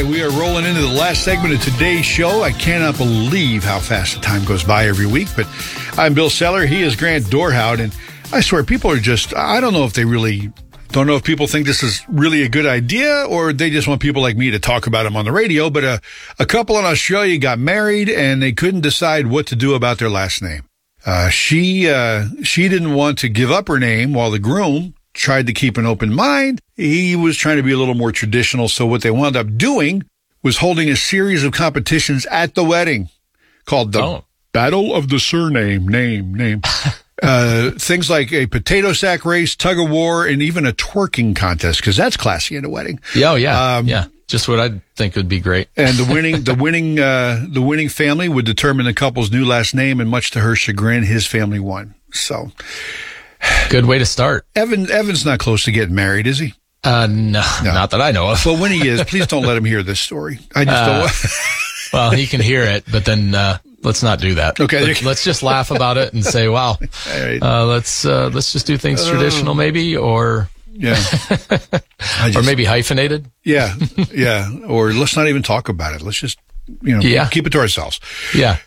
right, we are rolling into the last segment of today's show. I cannot believe how fast the time goes by every week, but I'm Bill Seller. He is Grant Dorhout, and I swear people are just, I don't know if people think this is really a good idea or they just want people like me to talk about them on the radio, but a couple in Australia got married and they couldn't decide what to do about their last name. She didn't want to give up her name while the groom tried to keep an open mind. He was trying to be a little more traditional. So what they wound up doing was holding a series of competitions at the wedding called the Battle of the Surname, name. Things like a potato sack race, tug of war, and even a twerking contest, because that's classy at a wedding. Oh, yeah. Yeah. Just what I think would be great. And the winning family would determine the couple's new last name, and much to her chagrin, his family won. So, good way to start. Evan's not close to getting married, is he? No, not that I know of. But when he is, please don't let him hear this story. I just don't. Well, he can hear it, but then let's not do that. Okay. Let's just laugh about it and say, "Wow, right. let's just do things traditional, maybe, or or maybe hyphenated." Yeah. Or let's not even talk about it. Let's just keep it to ourselves. Yeah.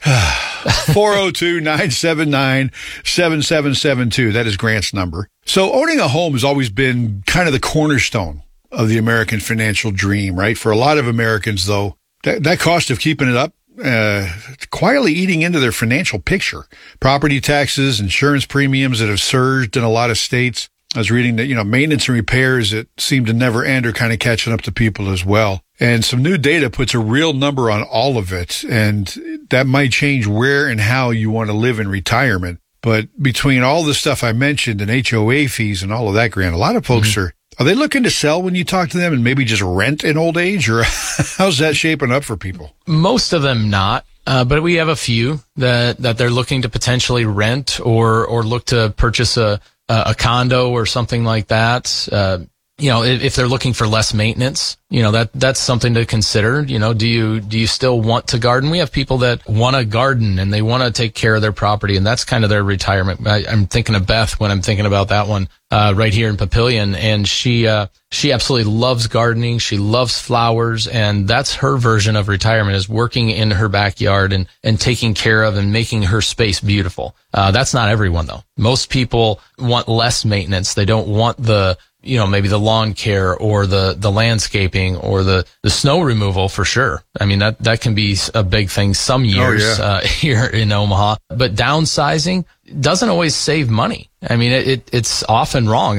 402-979-7772. That is Grant's number. So owning a home has always been kind of the cornerstone of the American financial dream, right? For a lot of Americans, though, that cost of keeping it up, quietly eating into their financial picture. Property taxes, insurance premiums that have surged in a lot of states. I was reading that, maintenance and repairs that seem to never end are kind of catching up to people as well. And some new data puts a real number on all of it. And that might change where and how you want to live in retirement. But between all the stuff I mentioned and HOA fees and all of that, Grant, a lot of folks are they looking to sell when you talk to them and maybe just rent in old age? Or how's that shaping up for people? Most of them not. But we have a few that they're looking to potentially rent or look to purchase a condo or something like that. If they're looking for less maintenance, that's something to consider. Do you still want to garden? We have people that want to garden and they want to take care of their property, and that's kind of their retirement. I'm thinking of Beth when I'm thinking about that one, right here in Papillion, and she absolutely loves gardening. She loves flowers, and that's her version of retirement, is working in her backyard and taking care of and making her space beautiful. That's not everyone though. Most people want less maintenance. They don't want maybe the lawn care or the landscaping or the snow removal, for sure. I mean, that can be a big thing some years, here in Omaha, but downsizing doesn't always save money. I mean, it's often wrong.